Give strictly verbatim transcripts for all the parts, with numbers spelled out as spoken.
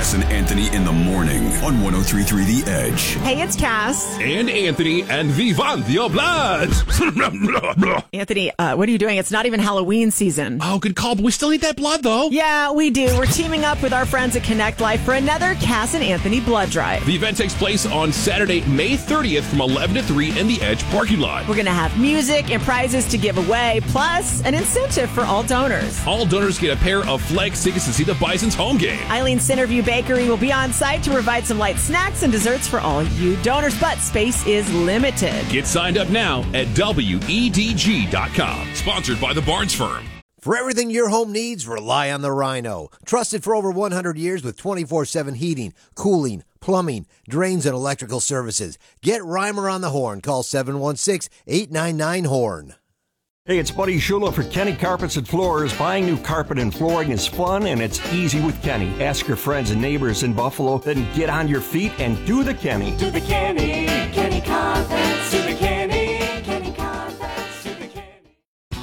Cass and Anthony in the morning on one oh three point three The Edge. Hey, it's Cass. And Anthony, and we want your blood. Anthony, uh, what are you doing? It's not even Halloween season. Oh, good call, but we still need that blood, though. Yeah, we do. We're teaming up with our friends at Connect Life for another Cass and Anthony blood drive. The event takes place on Saturday, May thirtieth from eleven to three in the Edge parking lot. We're going to have music and prizes to give away, plus an incentive for all donors. All donors get a pair of flags tickets to see the Bison's home game. Eileen's Centerview Bakery will be on site to provide some light snacks and desserts for all you donors, but space is limited. Get signed up now at W E D G dot com. Sponsored by the Barnes Firm. For everything your home needs, rely on the Rhino. Trusted for over one hundred years with twenty-four seven heating, cooling, plumbing, drains, and electrical services. Get Reimer on the horn. Call seven one six, eight nine nine, horn. Hey, it's Buddy Shula for Kenny Carpets and Floors. Buying new carpet and flooring is fun, and it's easy with Kenny. Ask your friends and neighbors in Buffalo, then get on your feet and do the Kenny. Do the Kenny, Kenny Carpets, do the Kenny, Kenny Carpets, do the Kenny.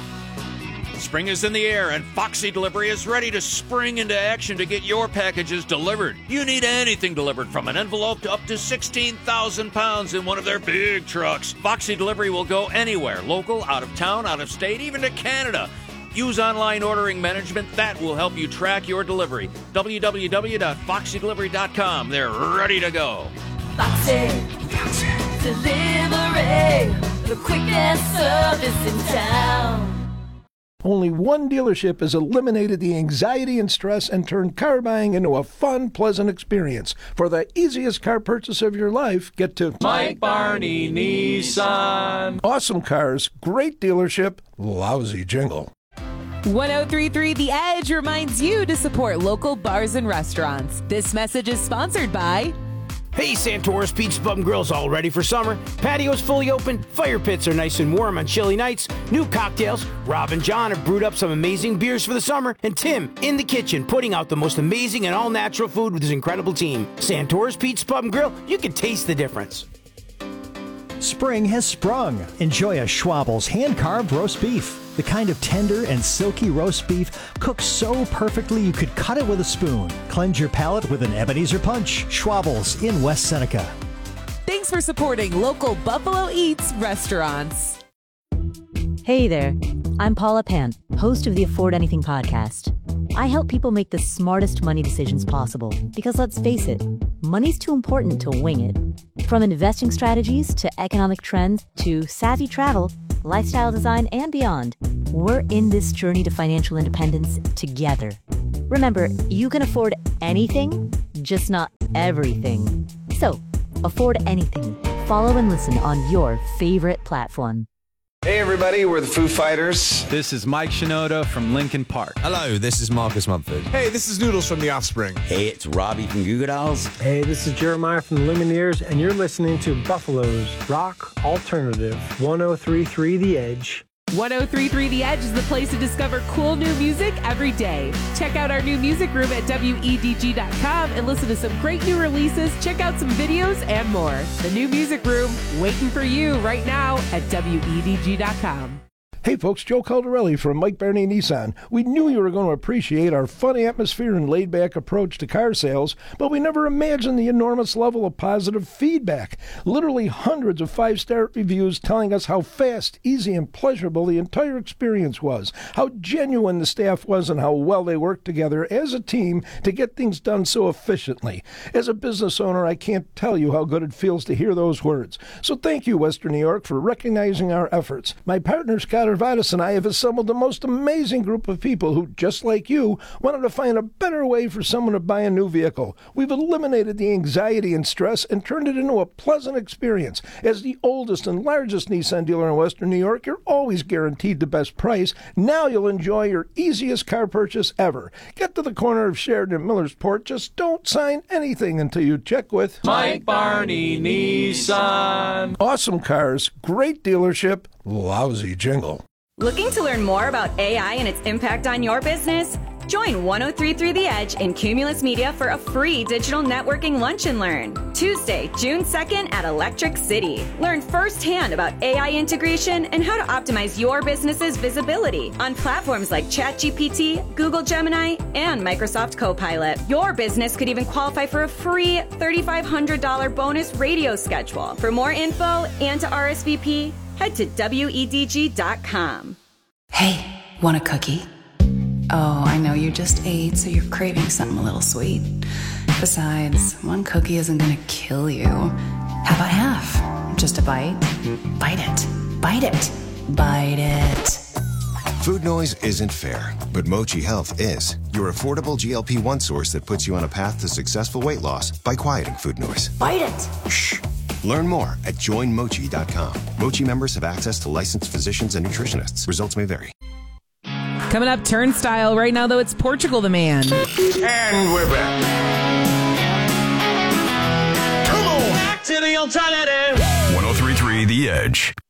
Spring is in the air, and Foxy Delivery is ready to spring into action to get your packages delivered. You need anything delivered, from an envelope to up to sixteen thousand pounds in one of their big trucks. Foxy Delivery will go anywhere, local, out of town, out of state, even to Canada. Use online ordering management. That will help you track your delivery. w w w dot foxy delivery dot com. They're ready to go. Foxy, Foxy Delivery, the quickest service in town. Only one dealership has eliminated the anxiety and stress and turned car buying into a fun, pleasant experience. For the easiest car purchase of your life, get to Mike Barney Nissan. Awesome cars, great dealership, lousy jingle. one oh three point three The Edge reminds you to support local bars and restaurants. This message is sponsored by... Hey, Santoris Pizza Pub and Grill's all ready for summer. Patio's fully open, fire pits are nice and warm on chilly nights, new cocktails. Rob and John have brewed up some amazing beers for the summer, and Tim, in the kitchen, putting out the most amazing and all-natural food with his incredible team. Santoris Pizza Pub and Grill, you can taste the difference. Spring has sprung. Enjoy a Schwabel's hand-carved roast beef. The kind of tender and silky roast beef cooked so perfectly you could cut it with a spoon. Cleanse your palate with an Ebenezer Punch. Schwabel's in West Seneca. Thanks for supporting local Buffalo Eats restaurants. Hey there, I'm Paula Pant, host of the Afford Anything podcast. I help people make the smartest money decisions possible because, let's face it, money's too important to wing it. From investing strategies to economic trends to savvy travel, lifestyle design, and beyond, we're in this journey to financial independence together. Remember, you can afford anything, just not everything. So, afford anything. Follow and listen on your favorite platform. Hey everybody, we're the Foo Fighters. This is Mike Shinoda from Linkin Park. Hello, this is Marcus Mumford. Hey, this is Noodles from The Offspring. Hey, it's Robbie from Goo Goo Dolls. Hey, this is Jeremiah from the Lumineers, and you're listening to Buffalo's Rock Alternative, one oh three point three The Edge. one oh three point three The Edge is the place to discover cool new music every day. Check out our new music room at W E D G dot com and listen to some great new releases, check out some videos, and more. The new music room waiting for you right now at W E D G dot com. Hey folks, Joe Caldarelli from Mike Barney Nissan. We knew you were going to appreciate our fun atmosphere and laid-back approach to car sales, but we never imagined the enormous level of positive feedback. Literally hundreds of five-star reviews telling us how fast, easy, and pleasurable the entire experience was, how genuine the staff was, and how well they worked together as a team to get things done so efficiently. As a business owner, I can't tell you how good it feels to hear those words. So thank you, Western New York, for recognizing our efforts. My partner, Scott Arvadas, and I have assembled the most amazing group of people who, just like you, wanted to find a better way for someone to buy a new vehicle. We've eliminated the anxiety and stress and turned it into a pleasant experience. As the oldest and largest Nissan dealer in Western New York, you're always guaranteed the best price. Now you'll enjoy your easiest car purchase ever. Get to the corner of Sheridan and Millersport. Just don't sign anything until you check with Mike Barney Nissan. Awesome cars, great dealership, lousy jingle. Looking to learn more about A I and its impact on your business? Join ten thirty-three The Edge and Cumulus Media for a free digital networking lunch and learn. Tuesday, June second at Electric City. Learn firsthand about A I integration and how to optimize your business's visibility on platforms like ChatGPT, Google Gemini, and Microsoft Copilot. Your business could even qualify for a free three thousand five hundred dollars bonus radio schedule. For more info and to R S V P, head to W E D G dot com. Hey, want a cookie? Oh, I know you just ate, so you're craving something a little sweet. Besides, one cookie isn't gonna kill you. How about half? Just a bite? Bite it. Bite it. Bite it. Food noise isn't fair, but Mochi Health is. Your affordable G L P one source that puts you on a path to successful weight loss by quieting food noise. Bite it. Shh. Learn more at join mochi dot com. Mochi members have access to licensed physicians and nutritionists. Results may vary. Coming up, Turnstile. Right now, though, it's Portugal the Man. And we're back. Come on. Back to the alternative. ten thirty-three The Edge.